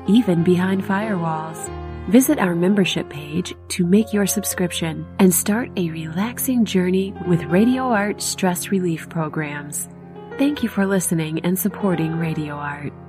even behind firewalls. Visit our membership page to make your subscription and start a relaxing journey with Radio Art stress relief programs. Thank you for listening and supporting Radio Art.